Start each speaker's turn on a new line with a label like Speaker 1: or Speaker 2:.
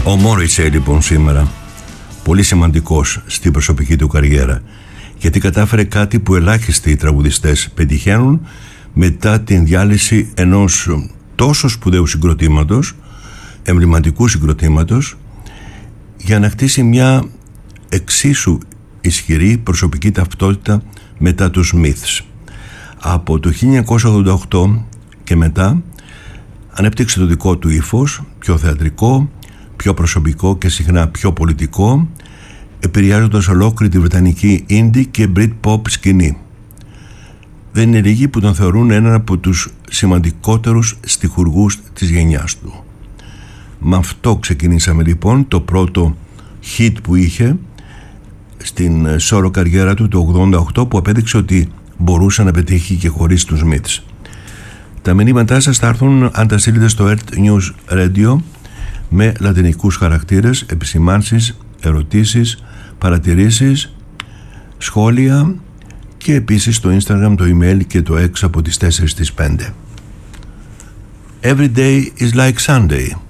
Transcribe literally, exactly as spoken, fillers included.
Speaker 1: Ο Morrissey λοιπόν σήμερα, πολύ σημαντικός στην προσωπική του καριέρα, γιατί κατάφερε κάτι που ελάχιστοι τραγουδιστές πετυχαίνουν μετά την διάλυση ενός τόσο σπουδαίου συγκροτήματος, εμβληματικού συγκροτήματος, για να χτίσει μια εξίσου ισχυρή προσωπική ταυτότητα μετά τους Smiths. Από το χίλια εννιακόσια ογδόντα οκτώ και μετά ανέπτυξε το δικό του ύφος, πιο θεατρικό, πιο προσωπικό και συχνά πιο πολιτικό, επηρεάζοντας ολόκληρη τη βρετανική indie και Britpop σκηνή. Δεν είναι λίγοι που τον θεωρούν έναν από τους σημαντικότερους στιχουργούς της γενιάς του. Με αυτό ξεκινήσαμε λοιπόν το πρώτο hit που είχε στην solo καριέρα του το ογδόντα οκτώ, που απέδειξε ότι μπορούσε να πετύχει και χωρίς τους Smiths. Τα μηνύματά σας θα έρθουν αν τα στείλετε στο Earth News Radio με λατινικούς χαρακτήρες, επισημάνσεις, ερωτήσεις, παρατηρήσεις, σχόλια και επίσης το Instagram, το email και το X από τις τέσσερις στις πέντε. Every day is like Sunday.